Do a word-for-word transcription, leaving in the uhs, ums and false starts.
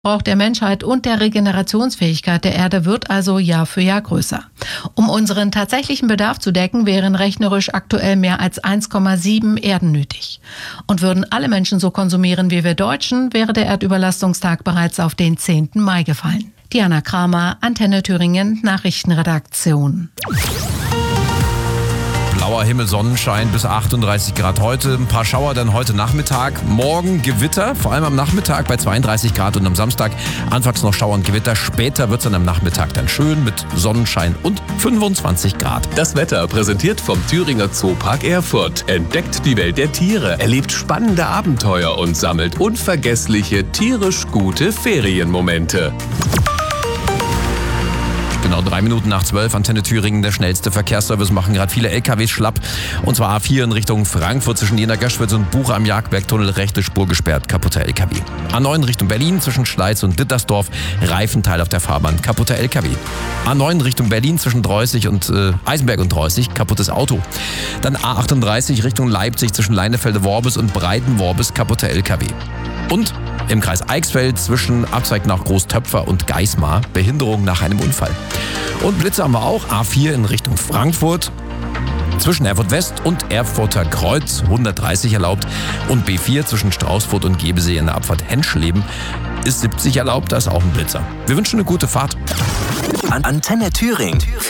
Verbrauch der Menschheit und der Regenerationsfähigkeit der Erde wird also Jahr für Jahr größer. Um unseren tatsächlichen Bedarf zu decken, wären rechnerisch aktuell mehr als eins Komma sieben Erden nötig. Und würden alle Menschen so konsumieren wie wir Deutschen, wäre der Erdüberlastungstag bereits auf den zehnten Mai gefallen. Diana Kramer, Antenne Thüringen, Nachrichtenredaktion. Blauer Himmel, Sonnenschein bis achtunddreißig Grad heute. Ein paar Schauer dann heute Nachmittag. Morgen Gewitter, vor allem am Nachmittag bei zweiunddreißig Grad und am Samstag anfangs noch Schauer und Gewitter. Später wird es dann am Nachmittag dann schön mit Sonnenschein und fünfundzwanzig Grad. Das Wetter präsentiert vom Thüringer Zoopark Erfurt. Entdeckt die Welt der Tiere, erlebt spannende Abenteuer und sammelt unvergessliche, tierisch gute Ferienmomente. Genau, drei Minuten nach zwölf, Antenne Thüringen, der schnellste Verkehrsservice, machen gerade viele L K Ws schlapp. Und zwar A vier in Richtung Frankfurt zwischen Jena Göschwitz und Buche am Jagdbergtunnel, rechte Spur gesperrt, kaputter L K W. A neun Richtung Berlin zwischen Schleiz und Dittersdorf, Reifenteil auf der Fahrbahn, kaputter L K W. A neun Richtung Berlin zwischen Dreußig und äh, Eisenberg und Dreußig, kaputtes Auto. Dann A achtunddreißig Richtung Leipzig zwischen Leinefelde-Worbis und Breiten-Worbis, kaputter L K W. Und im Kreis Eichsfeld zwischen Abzweig nach Großtöpfer und Geismar, Behinderung nach einem Unfall. Und Blitze haben wir auch, A vier in Richtung Frankfurt, zwischen Erfurt West und Erfurter Kreuz, hundertdreißig erlaubt. Und B vier zwischen Straußfurt und Gebesee in der Abfahrt Henschleben ist siebzig erlaubt, da ist auch ein Blitzer. Wir wünschen eine gute Fahrt. Antenne Thüringen.